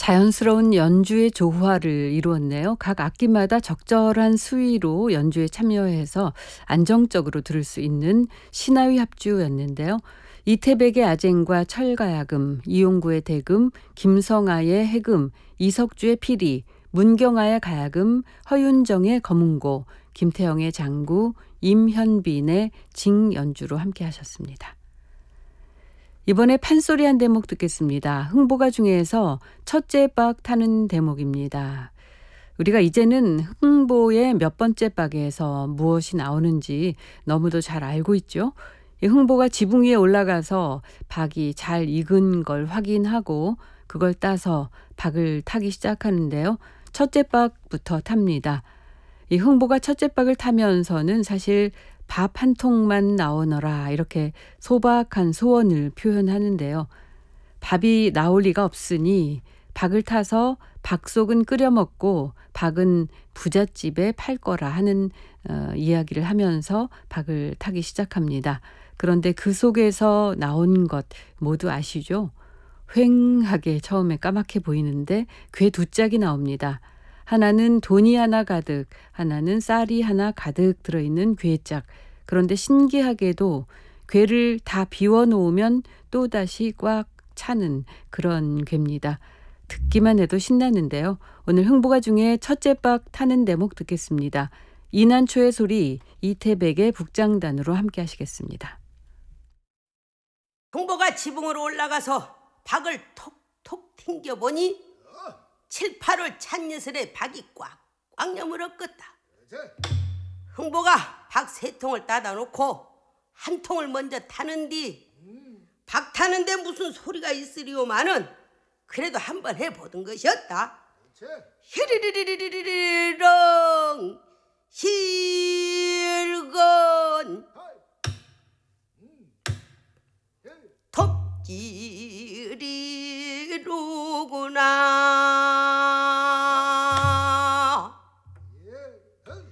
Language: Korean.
자연스러운 연주의 조화를 이루었네요. 각 악기마다 적절한 수위로 연주에 참여해서 안정적으로 들을 수 있는 신화위 합주였는데요. 이태백의 아쟁과 철가야금, 이용구의 대금, 김성아의 해금, 이석주의 피리, 문경아의 가야금, 허윤정의 거문고, 김태형의 장구, 임현빈의 징 연주로 함께 하셨습니다. 이번에 판소리 한 대목 듣겠습니다. 흥보가 중에서 첫째 박 타는 대목입니다. 우리가 이제는 흥보의 몇 번째 박에서 무엇이 나오는지 너무도 잘 알고 있죠. 이 흥보가 지붕 위에 올라가서 박이 잘 익은 걸 확인하고 그걸 따서 박을 타기 시작하는데요. 첫째 박부터 탑니다. 이 흥보가 첫째 박을 타면서는 사실 밥 한 통만 나오너라 이렇게 소박한 소원을 표현하는데요. 밥이 나올 리가 없으니 박을 타서 박속은 끓여 먹고 박은 부잣집에 팔 거라 하는 이야기를 하면서 박을 타기 시작합니다. 그런데 그 속에서 나온 것 모두 아시죠? 휑하게 처음에 까맣게 보이는데 괴 두 짝이 나옵니다. 하나는 돈이 하나 가득, 하나는 쌀이 하나 가득 들어있는 괴짝. 그런데 신기하게도 괴를 다 비워놓으면 또다시 꽉 차는 그런 괴입니다. 듣기만 해도 신나는데요. 오늘 흥보가 중에 첫째 박 타는 대목 듣겠습니다. 이난초의 소리, 이태백의 북장단으로 함께 하시겠습니다. 흥보가 지붕으로 올라가서 박을 톡톡 튕겨보니 7, 8월 찬예슬에 박이 꽉꽉 여물었겠다. 흥보가 박 3통을 따다 놓고 한 통을 먼저 타는 뒤 박 타는데 무슨 소리가 있으리오마는 그래도 한번 해보던 것이었다. 히리리리리리리렁 실건 톱질이로구나